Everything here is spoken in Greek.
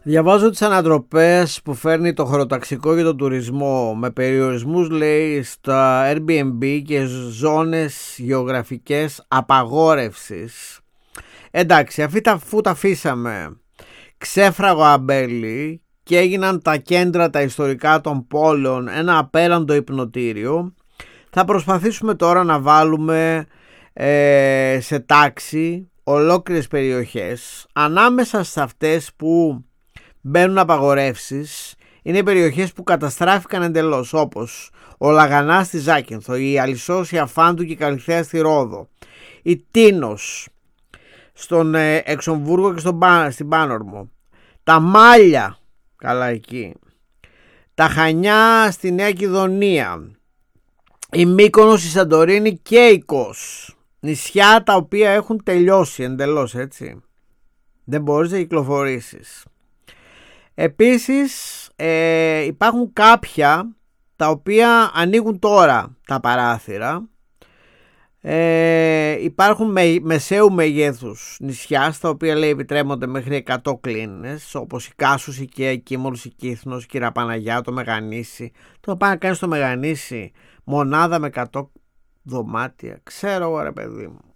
Διαβάζω τις ανατροπές που φέρνει το χωροταξικό και τον τουρισμό με περιορισμούς, λέει, στα Airbnb και ζώνες γεωγραφικές απαγόρευσης. Εντάξει, αφού τα αφήσαμε ξέφραγο αμπέλι και έγιναν τα κέντρα τα ιστορικά των πόλεων ένα απέραντο υπνοτήριο, θα προσπαθήσουμε τώρα να βάλουμε σε τάξη ολόκληρες περιοχές. Ανάμεσα σε αυτές που μπαίνουν απαγορεύσεις είναι οι περιοχές που καταστράφηκαν εντελώς, όπως ο Λαγανάς στη Ζάκυνθο, η Αλισσός, η Αφάντου και η Καλυθέα στη Ρόδο, η Τίνος στον Εξομβούργο και στην Πάνορμο, τα Μάλια, καλά εκεί, τα Χανιά στη Νέα Κιδωνία, η Μύκονος, η Σαντορίνη και η Κos. Νησιά τα οποία έχουν τελειώσει εντελώς, έτσι. Δεν μπορείς να κυκλοφορήσεις. Επίσης υπάρχουν κάποια τα οποία ανοίγουν τώρα τα παράθυρα. Υπάρχουν μεσαίου μεγέθους νησιά στα οποία, λέει, επιτρέπονται μέχρι 100 κλίνες, όπως η Κάσους, η Καία, η Κίμολος, η Κύθνος, η Κυραπαναγιά, το Μεγανήσι. Το πάει να κάνεις το Μεγανήσι μονάδα με 100 δωμάτια, ξέρω εγώ, ρε παιδί μου.